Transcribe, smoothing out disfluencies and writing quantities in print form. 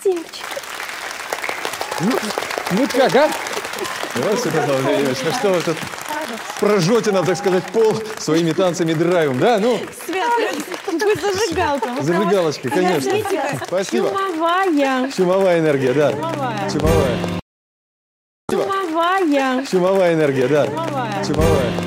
Максимчик. Ну как, а? Вот это, Владимир Ильич, ну что вы тут прожжете нам, так сказать, пол своими танцами драйвом, да? Ну, Свет, вы зажигалка. зажигалочки, конечно. Спасибо. Чумовая. Чумовая энергия, да. Чумовая. Чумовая. Чумовая. Чумовая энергия, да. Чумовая. Чумовая.